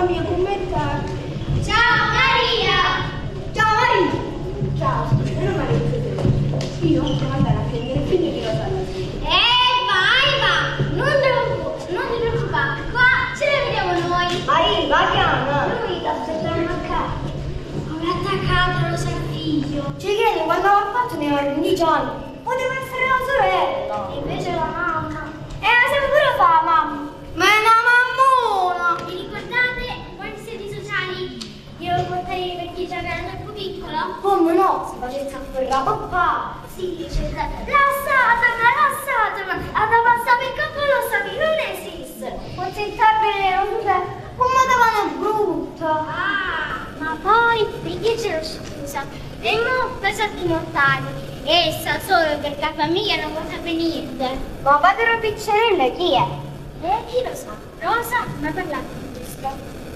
mia commenta. Ciao Maria! Ciao Maria! Ciao, non Maria. Io devo andare a prendere il figlio di Rosa all'asilo. Vai, va! Non ti preoccupare, qua ce la vediamo noi. Maria, chiama! Lui ti aspettano a casa. Come attaccato Rosa al figlio. Ci credi, quando l'ho fatto ne avevo 15 anni. Poteva essere la sorella. E invece la mamma. Siamo pure fa, mamma. Ma è una mammona. Vi ricordate quando siete sociali? Io lo porterei per chi già era troppo piccola? Come no? Si facesse afferrare papà. Sì, c'è la Satana, ad passare per capo lo sapevi, non esiste. Forse il tabellero, come davano brutto. Ma poi perché ce lo scusa? E mo pesati mortali. Essa solo perché la famiglia non vuole sapere niente. Ma padre Piccerella chi è? Chi lo sa? Rosa, ma parlate di questo.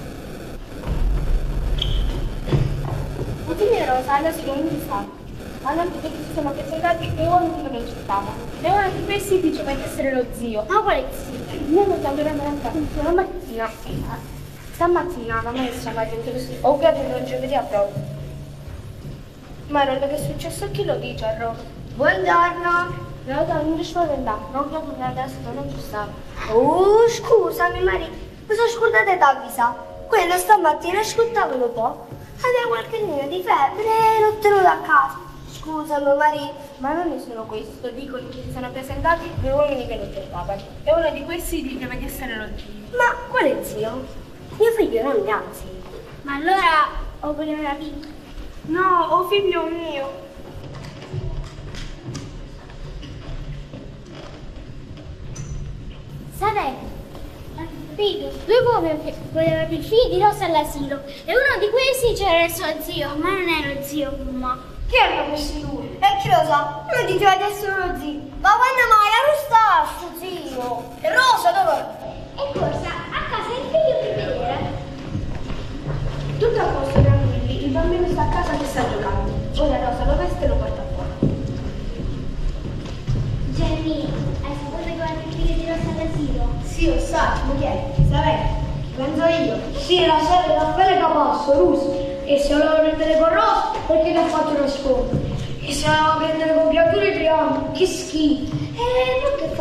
I figli Rosa all'asilo non si sa. Hanno detto che si sono presentati e uomini che non c'stavano. E uno di questi dice che essere lo zio. Ma quale zio? Noi non abbiamo la mattina. Stamattina la maestra mi ha detto che ho capito il giovedì a prova. Ma Rosa, che è successo a chi lo dice a Rosa? Buongiorno. Rosa, non ti spaventare, non proprio adesso non ci sta. Scusami Maria, mi sono scordata di avvisare. Quello stamattina ascoltavano un po'. Aveva qualche linea di febbre e l'ho tenuto a casa. Scusami Maria, ma non è solo questo, dicono che si sono presentati due uomini che non tornavano. E uno di questi diceva di essere lo zio. Ma quale zio? Mio figlio non ne ha zio. Ma allora ho volevo capire. No, oh figlio mio. Sapete? Figlio, due uomini volevano il figlio di Rosa all'asilo e uno di questi c'era il suo zio, ma non è lo zio Puma. Chi era questo lui? E chi lo sa? Lui diceva di essere lo zio. Ma quando mai arrestato sto zio? E Rosa dov'è? E corsa a casa del figlio per vedere. Tutto a posto, tranquilli. Il bambino sta a casa che sta giocando. Ora Rosa lo veste e lo porta fuori. Jenny, hai saputo che guarda il figlio di Rosa all'asilo? Sì, lo sa, ma chi è? Sapete? Penso io. Sì, la sorella Raffaele Capasso, russo. E se voleva prendere con Rosa, perché gli ha fatto uno sconto. E se voleva prendere con Piatore Triano, che schifo. Non che